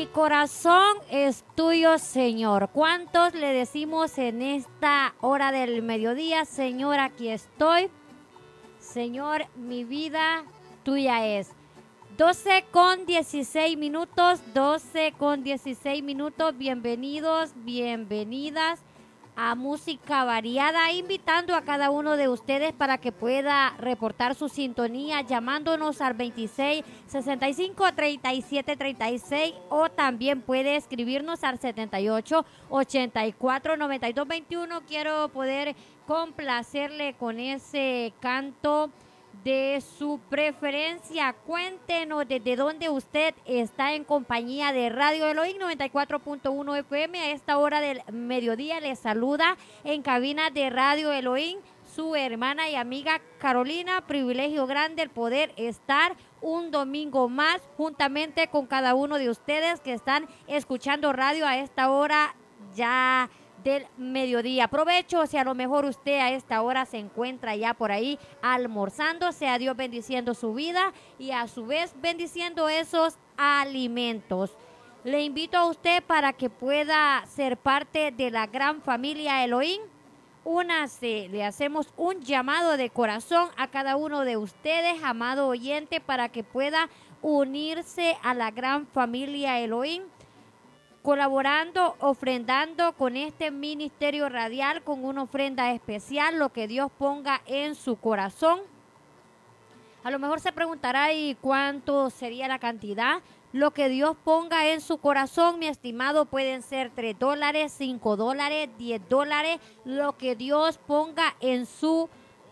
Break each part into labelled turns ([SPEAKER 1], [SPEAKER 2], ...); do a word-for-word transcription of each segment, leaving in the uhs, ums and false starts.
[SPEAKER 1] Mi corazón es tuyo, Señor. ¿Cuántos le decimos en esta hora del mediodía, Señor, aquí estoy? Señor, mi vida tuya es. doce con dieciséis minutos, doce con dieciséis minutos. Bienvenidos, bienvenidas a Música Variada, invitando a cada uno de ustedes para que pueda reportar su sintonía llamándonos al veintiséis, sesenta y cinco, treinta y siete, treinta y seis, o también puede escribirnos al setenta y ocho, ochenta y cuatro, noventa y dos, veintiuno. Quiero poder complacerle con ese canto de su preferencia. Cuéntenos desde dónde usted está en compañía de Radio Elohim noventa y cuatro punto uno F M. A esta hora del mediodía les saluda en cabina de Radio Elohim su hermana y amiga Carolina. Privilegio grande el poder estar un domingo más juntamente con cada uno de ustedes que están escuchando radio a esta hora ya del mediodía. Provecho si a lo mejor usted a esta hora se encuentra ya por ahí almorzando. Sea Dios bendiciendo su vida y a su vez bendiciendo esos alimentos. Le invito a usted para que pueda ser parte de la gran familia Elohim. Únase, le hacemos un llamado de corazón a cada uno de ustedes, amado oyente, para que pueda unirse a la gran familia Elohim, colaborando, ofrendando con este ministerio radial con una ofrenda especial, lo que Dios ponga en su corazón. A lo mejor se preguntará, ¿y cuánto sería la cantidad? Lo que Dios ponga en su corazón, mi estimado, pueden ser tres dólares, cinco dólares, diez dólares, lo que Dios ponga en su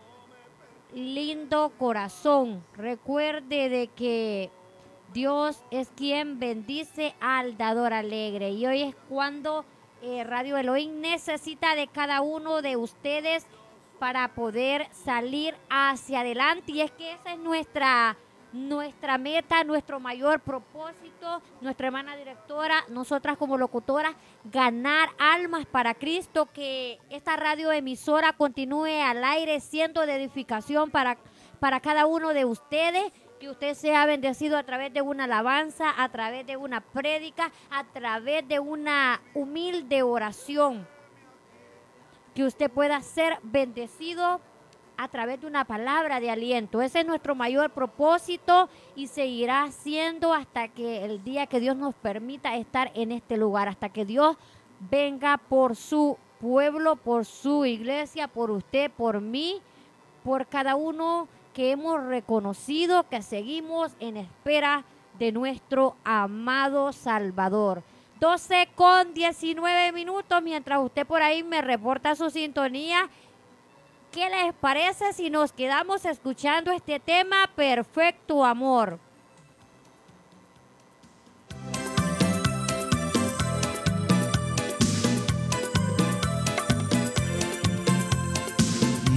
[SPEAKER 1] lindo corazón. Recuerde de que Dios es quien bendice al dador alegre. Y hoy es cuando eh, Radio Elohim necesita de cada uno de ustedes para poder salir hacia adelante. Y es que esa es nuestra, nuestra meta, nuestro mayor propósito. Nuestra hermana directora, nosotras como locutoras, ganar almas para Cristo. Que esta radioemisora continúe al aire siendo de edificación para, para cada uno de ustedes. Que usted sea bendecido a través de una alabanza, a través de una prédica, a través de una humilde oración. Que usted pueda ser bendecido a través de una palabra de aliento. Ese es nuestro mayor propósito y seguirá siendo hasta que el día que Dios nos permita estar en este lugar. Hasta que Dios venga por su pueblo, por su iglesia, por usted, por mí, por cada uno que hemos reconocido que seguimos en espera de nuestro amado Salvador. doce con diecinueve minutos, mientras usted por ahí me reporta su sintonía. ¿Qué les parece si nos quedamos escuchando este tema, Perfecto Amor?